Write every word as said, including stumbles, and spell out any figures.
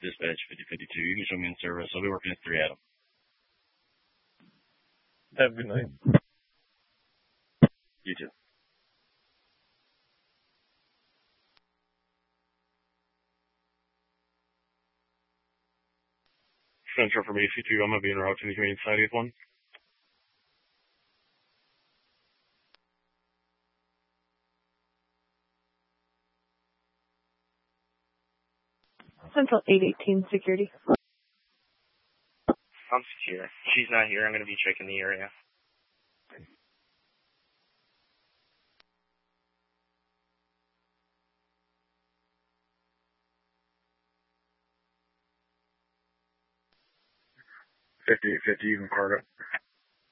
Dispatch fifty fifty-two. You can show me in service. I'll be working at three Adam. Have a good night. You too. Central from A C two. I'm going to be en route to the Humane Society with one. Central eight eighteen Security. I'm secure. She's not here. I'm going to be checking the area. fifty-eight fifty, you can card it.